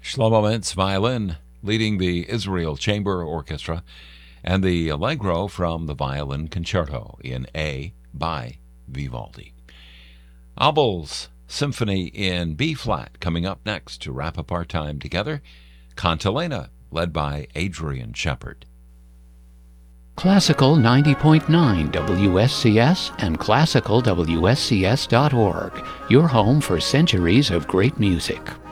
Shlomo Mintz violin, leading the Israel Chamber Orchestra, and the Allegro from the Violin Concerto in A by Vivaldi. Abel's Symphony in B-flat coming up next to wrap up our time together. Cantilena, led by Adrian Shepard. Classical 90.9 WSCS and classicalwscs.org, your home for centuries of great music.